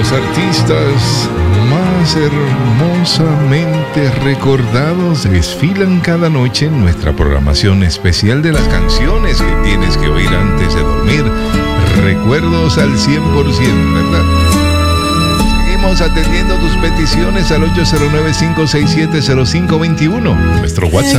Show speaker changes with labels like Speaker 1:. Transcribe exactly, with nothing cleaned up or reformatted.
Speaker 1: Los artistas más hermosamente recordados desfilan cada noche en nuestra programación especial de las canciones que tienes que oír antes de dormir. Recuerdos al cien por ciento, ¿verdad? Seguimos atendiendo tus peticiones al ocho cero nueve, cinco seis siete, cero cinco dos uno. Nuestro WhatsApp.